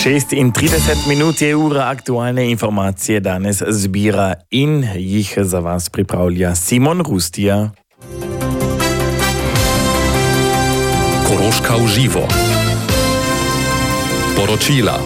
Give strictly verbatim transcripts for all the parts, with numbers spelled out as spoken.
šest in trideset minut je ura, aktualne informacije danes zbira in jih za vas pripravlja Simon Rustija. Koroška v živo. Poročila.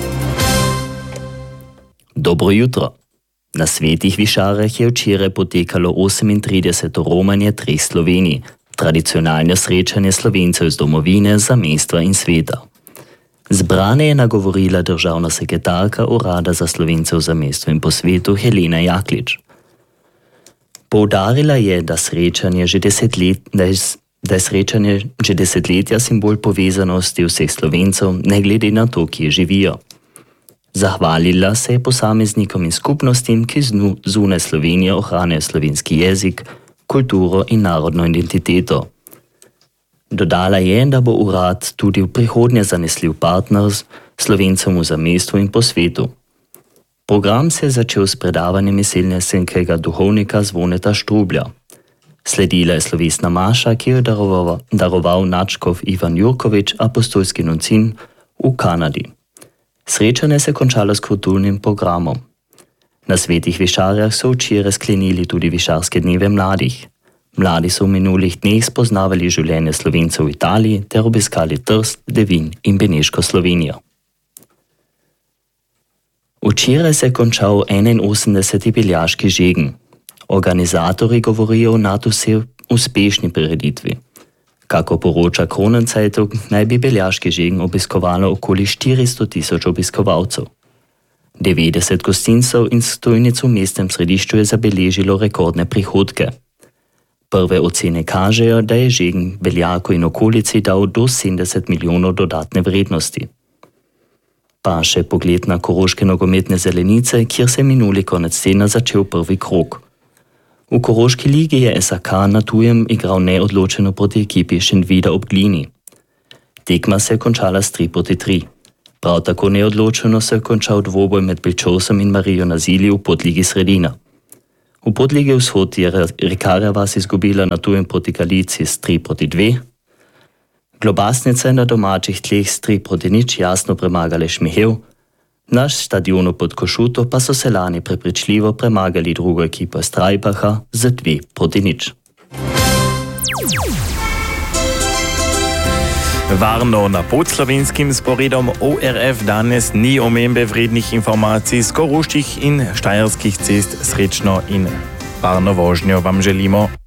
Dobro jutro. Na Svetih Višarah je včeraj potekalo osemintrideseto romanje treh Slovenij, tradicionalno srečanje Slovencev iz domovine, zamestva in sveta. Zbrane je nagovorila državna sekretarka Urada za Slovence v zamestvu in po svetu Helena Jaklič. Poudarila je, da, srečanje že desetlet, da, je, da je srečanje že desetletja simbol povezanosti vseh Slovencev, ne glede na to, kje živijo. Zahvalila se je posameznikom in skupnostim, ki zunaj Slovenije ohranjajo slovenski jezik, kulturo in narodno identiteto. Dodala je, da bo urad tudi v prihodnje zanesljiv partner Slovencem v zamestvu in po svetu. Program se je začel s predavanjem selnesenskega duhovnika Zvoneta Štrublja. Sledila je slovesna maša, ki jo je daroval, daroval nadškof Ivan Jurkovič, apostolski nuncin v Kanadi. Srečanje se je končalo s kulturnim programom. Na Svetih Višarjah so včeraj sklenili tudi Višarske dneve mladih. Mladi so v minulih dneh spoznavali življenje Slovencev v Italiji ter obiskali Trst, Devin in Beneško Slovenijo. Včeraj se je končal enainosemdeseti beljaški žegen. Organizatorji govorijo o nadvse uspešni prireditvi. Kako poroča Kronenzeitung, naj bi beljaški žegen obiskovalo okoli štiristo tisoč obiskovalcev. devetdeset gostincev in stojnic v mestnem središču je zabeležilo rekordne prihodke. Prve ocene kažejo, da je žegen Beljaku in okolici dal do sedemdeset milijonov dodatne vrednosti. Pa še pogled na koroške nogometne zelenice, kjer se je minuli konec tedna začel prvi krog. V Koroški ligi je S A K na tujem igral neodločeno proti ekipi Šentvida ob Glini. Tekma se je končala s tri proti tri. Prav tako neodločeno se je končal dvoboj med Pilčovcem in Marijo na Zili v podligi Sredina. V podligi Vzhod je Rekarja vas izgubila na tujem proti Galici s tri proti dve. Globasnice na domačih tleh s tri proti nič jasno premagale Šmihev. Na stadionu pod Košuto pa so se lani prepričljivo premagali drugo ekipo Strajbacha z dve proti nič. Varno na podslovenskim sporedom O R F danes ni omembe vrednih informacij z koroških in štajerskih cest. Srečno in varno vožnjo vam želimo.